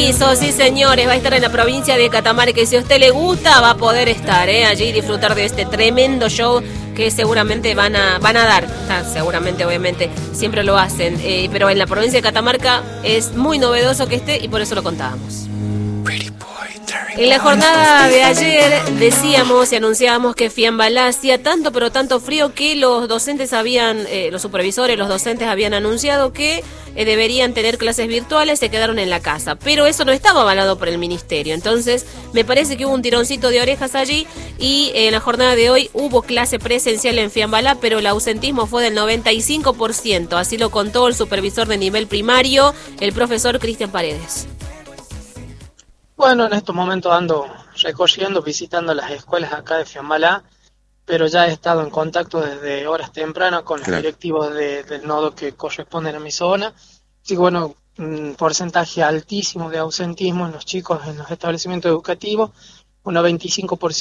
compromiso, sí señores, va a estar en la provincia de Catamarca y si a usted le gusta va a poder estar allí y disfrutar de este tremendo show que seguramente van a dar, seguramente obviamente siempre lo hacen, pero en la provincia de Catamarca es muy novedoso que esté y por eso lo contábamos. En la jornada de ayer decíamos y anunciábamos que Fiambalá hacía tanto pero tanto frío que los docentes los supervisores, los docentes habían anunciado que deberían tener clases virtuales, se quedaron en la casa, pero eso no estaba avalado por el ministerio, entonces me parece que hubo un tironcito de orejas allí y en la jornada de hoy hubo clase presencial en Fiambalá, pero el ausentismo fue del 95%, así lo contó el supervisor de nivel primario, el profesor Cristian Paredes. Bueno, en estos momentos ando recorriendo, visitando las escuelas acá de Fiambalá, pero ya he estado en contacto desde horas tempranas con los directivos del nodo que corresponden a mi zona. Así que bueno, un porcentaje altísimo de ausentismo en los chicos en los establecimientos educativos, unos 25%